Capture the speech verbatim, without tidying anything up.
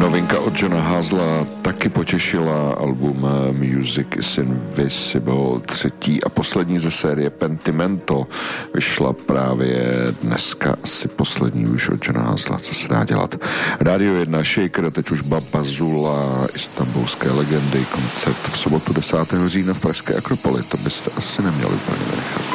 Novinka od Johna Hazla taky potěšila, album Music is Invisible, třetí a poslední ze série Pentimento, vyšla právě dneska, asi poslední už od Johna Hazla, co se dá dělat. Radio jedna, Shaker, teď už Baba Zula, istanbulské legendy, koncert v sobotu desátého října v pražské Akropoli, to byste asi neměli úplně vynechat.